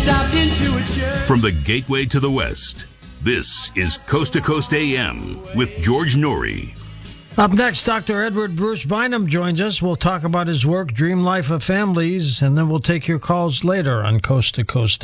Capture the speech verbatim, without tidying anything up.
stopped into a church. From the gateway to the West, this is Coast to Coast A M with George Noory. Up next, Doctor Edward Bruce Bynum joins us. We'll talk about his work, Dream Life of Families, and then we'll take your calls later on Coast to Coast